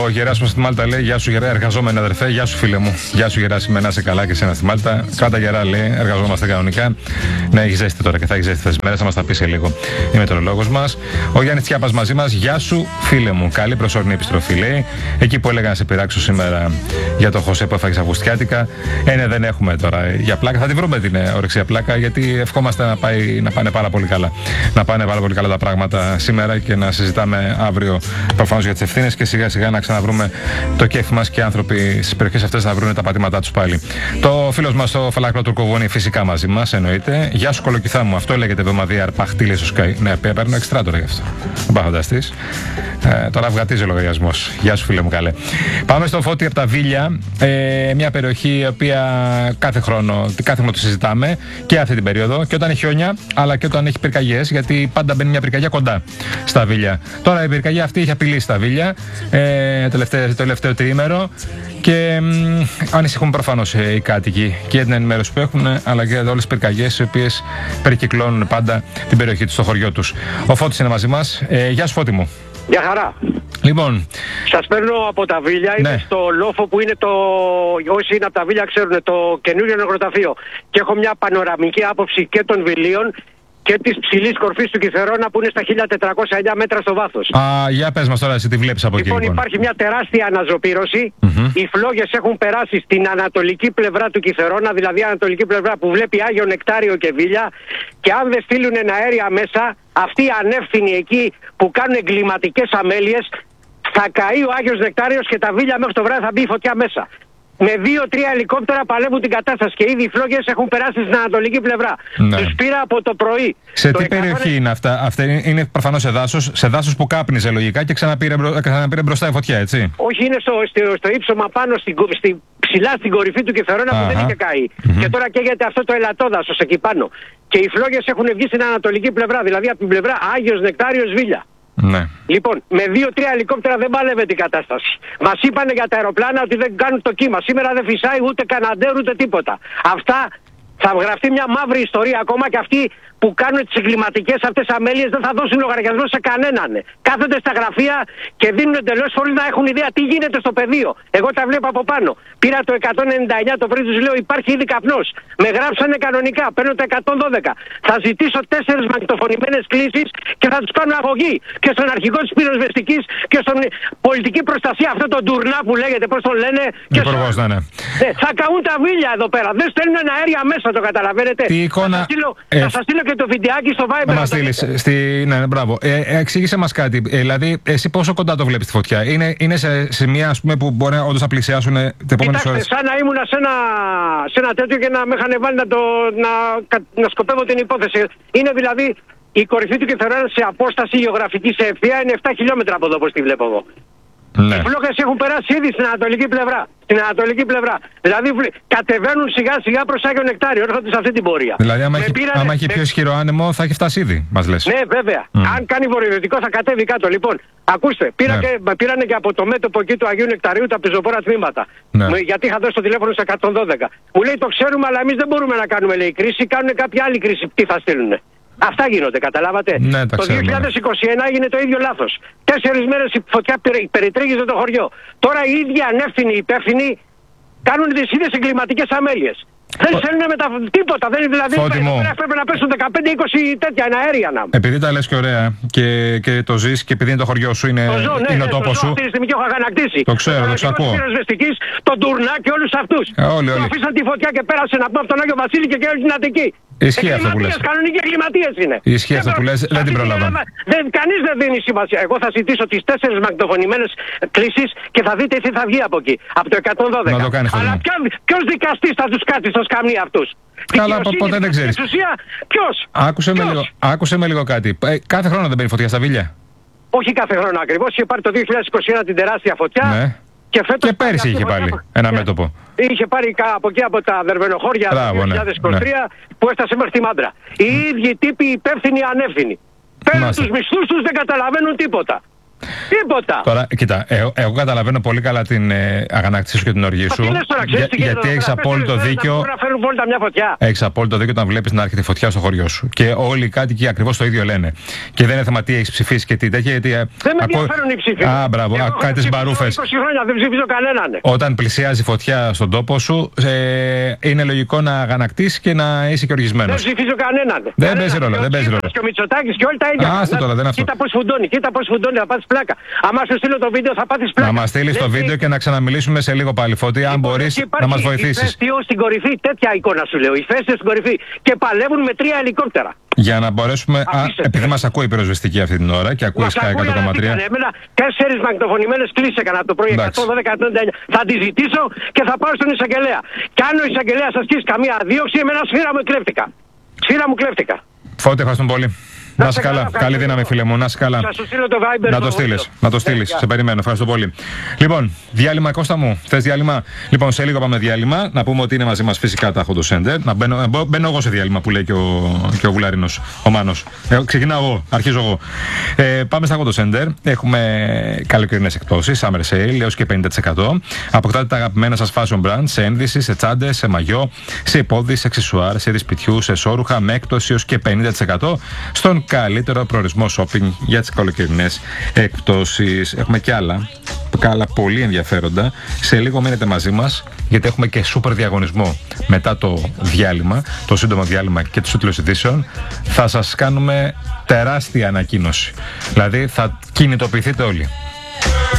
Γεράσιμος στη Μάλτα λέει: Γεια σου, εργαζόμενοι αδερφέ, γεια σου φίλε μου. Γεια σου, Γεράσιμε, να είσαι καλά και εσένα στη Μάλτα. Κράτα γερά, λέει: Εργαζόμαστε κανονικά. Ναι, έχει ζέστη τώρα και θα έχει ζέστη αυτές τις μέρες, θα μας τα πει σε λίγο η μετεωρολόγος μας. Ο Γιάννης Τσιάπας μαζί μας: Γεια σου, φίλε μου. Καλή προσωρινή επιστροφή, λέει. Εκεί που έλεγα να σε πειράξω σήμερα για το Χωσέ που έφαγες Αυγουστιάτικα. Ναι, δεν έχουμε τώρα για πλάκα. Θα τη βρούμε την ορεξία πλάκα, γιατί ευχόμαστε να πάνε πάρα πολύ καλά. Να πάνε πάρα πολύ καλά τα πράγματα σήμερα και να συζητάμε αύριο προφανώς για τις ευθύνες και σιγά σιγά να ξαναβρούμε το κέφι μας και οι άνθρωποι στις περιοχές αυτές να βρουν τα πατήματά τους πάλι. Το φίλος μας το Φαλάκρο Τουρκογόνη φυσικά μαζί μας, εννοείται. Γεια σου, κολοκυθά μου. Αυτό λέγεται εβδομαδία αρπαχτήλη στο Sky. Ναι, παίρνω εξτρά τώρα γι' αυτό. Δεν πάει φανταστείς. Τώρα αυγατίζει ο λογαριασμός. Γεια σου, φίλε μου, καλέ. Πάμε στο Φώτη από τα Βίλια. Μια περιοχή η οποία κάθε χρόνο το συζητάμε και αυτή την περίοδο. Και όταν έχει χιόνια, αλλά και όταν έχει πυρκαγιές, γιατί πάντα μπαίνει μια πυρκαγιά κοντά στα Βίλια. Τώρα η πυρκαγιά αυτή έχει απειλήσει τα Βίλια το τελευταίο τριήμερο και ανησυχούν προφανώς οι κάτοικοι και για την ενημέρωση που έχουν, αλλά και για όλες τις πυρκαγιές οι οποίες περικυκλώνουν πάντα την περιοχή τους, στο χωριό τους. Ο Φώτης είναι μαζί μας. Γεια σου, Φώτη μου. Γεια χαρά. Λοιπόν, σας παίρνω από τα Βίλια, ναι. Είναι στο Λόφο που είναι όσοι είναι από τα Βίλια ξέρουν, το καινούριο νεκροταφείο. Και έχω μια πανοραμική άποψη και των Βιλίων και της ψηλής κορφής του Κιθερώνα που είναι στα 1409 μέτρα στο βάθος. Για πες μας τώρα, εσύ τι βλέπεις από εκεί. Λοιπόν, υπάρχει μια τεράστια αναζωπήρωση. Οι φλόγες έχουν περάσει στην ανατολική πλευρά του Κιθερώνα, δηλαδή ανατολική πλευρά που βλέπει Άγιο Νεκτάριο και Βίλια. Και αν δεν στείλουν αέρια μέσα, αυτοί οι ανεύθυνοι εκεί που κάνουν εγκληματικές αμέλειες, θα καεί ο Άγιος Νεκτάριος και τα Βίλια μέχρι το βράδυ θα μπει η φωτιά μέσα. Με 2-3 ελικόπτερα παλεύουν την κατάσταση και ήδη οι φλόγες έχουν περάσει στην ανατολική πλευρά. Ναι. Τους πήρα από το πρωί. Σε τι περιοχή είναι αυτά? Αυτά είναι προφανώς σε δάσος που κάπνιζε λογικά και ξαναπήρε μπροστά η φωτιά, έτσι. Όχι, είναι στο ύψωμα πάνω ψηλά στην κορυφή του Κιθερώνα που δεν είχε καεί. Και τώρα καίγεται αυτό το ελατόδασος εκεί πάνω. Και οι φλόγες έχουν βγει στην ανατολική πλευρά, δηλαδή από την πλευρά Άγιος Νεκτάριος Βίλια. Ναι. Λοιπόν, με 2-3 ελικόπτερα δεν παλεύεται η κατάσταση. Μας είπανε για τα αεροπλάνα ότι δεν κάνουν το κύμα. Σήμερα δεν φυσάει ούτε καναντέρ ούτε τίποτα. Αυτά θα γραφτεί μια μαύρη ιστορία ακόμα και αυτοί που κάνουν τις εγκληματικές αυτές αμέλειες δεν θα δώσουν λογαριασμό σε κανέναν. Κάθονται στα γραφεία και δίνουν εντελώς χωρίς να έχουν ιδέα τι γίνεται στο πεδίο. Εγώ τα βλέπω από πάνω. Πήρα το 199 το πρωί, τους λέω υπάρχει ήδη καπνός. Με γράψανε κανονικά, παίρνω το 112. Θα ζητήσω 4 μαγνητοφωνημένες κλήσεις και θα τους κάνω αγωγή. Και στον αρχηγό της πυροσβεστικής και στον πολιτική προστασία, αυτό το ντουρνά που λέγεται, πώς τον λένε. Και θα καούν τα Βίλια εδώ πέρα. Δεν στέλνουν αέρια μέσα, το καταλαβαίνετε. Τι εικόνα... Θα σας στείλω και το βιντεάκι στο Viber. Να μας στείλεις. Ναι, μπράβο. Εξήγησε μας κάτι. Δηλαδή, εσύ πόσο κοντά το βλέπεις τη φωτιά? Είναι σε σημεία, ας πούμε, που μπορεί όντως να πλησιάσουν τις επόμενες ώρες? Σαν να ήμουν σε ένα τέτοιο και να με είχαν βάλει να σκοπεύω την υπόθεση. Είναι δηλαδή η κορυφή του Κιθερώνα σε απόσταση γεωγραφική, σε ευθεία, είναι 7 χιλιόμετρα από εδώ, όπως τη βλέπω εγώ. Ναι. Οι φλόγες έχουν περάσει ήδη στην ανατολική πλευρά. Δηλαδή κατεβαίνουν σιγά σιγά προς Άγιο Νεκτάριο, έρχονται σε αυτή την πορεία. Δηλαδή άμα έχει πιο ισχυρό άνεμο θα έχει φτάσει ήδη, μας λες. Ναι, βέβαια. Αν κάνει βορειοδυτικό θα κατέβει κάτω. Λοιπόν, ακούστε, πήρανε και από το μέτωπο εκεί του Αγίου Νεκταρίου τα πεζοπόρα τμήματα. Ναι. Γιατί είχα δώσει το τηλέφωνο σε 112. Μου λέει το ξέρουμε, αλλά εμείς δεν μπορούμε να κάνουμε, λέει, κρίση, κάνουν κάποια άλλη κρίση. Τι θα στείλουνε? Αυτά γίνονται, καταλάβατε. Ναι, το 2021 έγινε το ίδιο λάθος. 4 μέρες η φωτιά περιτρίγιζε το χωριό. Τώρα οι ίδιοι ανεύθυνοι υπεύθυνοι κάνουν τις ίδιες εγκληματικές αμέλειες. Δεν στέλνουν τίποτα. Δηλαδή πρέπει να πέσουν 15-20 τέτοια αέρια να. Επειδή τα λες και ωραία και το ζεις και επειδή είναι το χωριό σου, είναι ο τόπος σου. Αυτή τη στιγμή και έχω αγανακτήσει. Το ξέρω, το ξακούω. Τον Τουρνά και όλους αυτούς. Όλοι. Αφήσαν τη φωτιά και πέρασε να πούμε από τον Άγιο Βασίλη και όλη την Αττική. Ισχύει αυτό που λες. Κανονικοί εγκληματίες είναι. Ισχύει αυτό που λες, δεν την προλαβαίνω. Κανείς δεν δίνει σημασία. Εγώ θα ζητήσω τις 4 μαγνητοφωνημένες κλήσεις και θα δείτε τι θα βγει από εκεί. Από το 112. Να το κάνεις. Αλλά ποιος δικαστής θα τους κάτσει στο σκαμνί αυτούς? Καλά, ποτέ δεν ξέρεις. Ποιος? Άκουσε με λίγο κάτι. Κάθε χρόνο δεν μπαίνει φωτιά στα Βίλια? Όχι κάθε χρόνο ακριβώς. Είχε πάρει το 2021 την τεράστια φωτιά. Ναι. Και πέρυσι είχε πάλι ένα μέτωπο. Είχε πάρει από εκεί από τα Δερβενοχώρια το 2023 που έφτασε μέχρι τη Μάντρα. Οι ίδιοι τύποι υπεύθυνοι ανεύθυνοι. Παίρνουν τους μισθούς τους, δεν καταλαβαίνουν τίποτα. Τίποτα. Τώρα, κοίτα, εγώ καταλαβαίνω πολύ καλά την αγανάκτησή σου και την οργή σου. Γιατί έχεις απόλυτο δίκιο. Έχεις απόλυτο δίκιο όταν βλέπεις να έρχεται φωτιά στο χωριό σου. Και όλοι οι κάτοικοι ακριβώς το ίδιο λένε. Και δεν είναι θέμα τι έχεις ψηφίσει και τι τέτοια. Γιατί, δεν με ενδιαφέρουν οι ψήφοι. Α, μπράβο, κάτι τις μπαρούφες. 20 χρόνια δεν ψηφίζω κανέναν. Όταν πλησιάζει φωτιά στον τόπο σου, είναι λογικό να αγανακτείς και να είσαι και οργισμένος. Δεν ψηφίζω κανέναν. Δεν παίζει ρόλο. Και ο Μητσοτάκης και όλοι τα ίδια. Άστο τώρα, δεν αυτό. Κοίτα πώς φουντώνει, θα πάθεις πλάκα. Άμα σου στείλω το βίντεο θα πάθεις πλάκα. Να μας στείλεις το βίντεο και να ξαναμιλήσουμε σε λίγο πάλι, Φώτη, αν μπορείς να μας βοηθήσεις. Ηφαίστειο στην κορυφή, τέτοια εικόνα σου λέω. Ηφαίστειο στην κορυφή. Και παλεύουν με 3 ελικόπτερα. Για να μπορέσουμε. Επειδή μας ακούει η πυροσβεστική αυτή την ώρα και ακούει Sky 100,3. Εμένα 4 μαγνητοφωνημένες κλήσεις έκανα από το πρωί 112-199. Θα τη ζητήσω και θα πάω στον εισαγγελέα. Και αν ο εισαγγελέας ασκήσει καμία δίωξη, εμένα σφύρα μου κλέφτηκα. Σφύρα μου κλέφτηκα. Φώτη, ευχαριστούμε πολύ. Να είσαι καλά. Καλή δύναμη, φίλε μου. Να είσαι καλά. Θα σου στείλω το Viber. Να το στείλεις. Σε περιμένω. Ευχαριστώ πολύ. Λοιπόν, διάλειμμα, Κώστα μου. Θες διάλειμμα? Λοιπόν, σε λίγο πάμε διάλειμμα. Να πούμε ότι είναι μαζί μας φυσικά τα Hot Center. Μπαίνω εγώ σε διάλειμμα που λέει και ο Βουλαρινός, ο Μάνος. Ξεκινάω εγώ. Αρχίζω εγώ. Πάμε στα Hot Center. Έχουμε καλοκαιρινές εκπτώσεις. Summer Sale έως και 50%. Αποκτάτε τα αγαπημένα σας fashion brands σε ένδυση, σε τσάντες, σε μαγιό, σε υπόδειες, σε αξεσουάρ, σε δυσπιτιού, σε σόρουχα με έκπτωση έως και 50% στον καλύτερο προορισμό shopping για τις καλοκαιρινές εκπτώσεις. Έχουμε και άλλα πολύ ενδιαφέροντα. Σε λίγο μείνετε μαζί μας, γιατί έχουμε και σούπερ διαγωνισμό μετά το διάλειμμα, το σύντομο διάλειμμα και τους τίτλους ειδήσεων. Θα σας κάνουμε τεράστια ανακοίνωση. Δηλαδή θα κινητοποιηθείτε όλοι.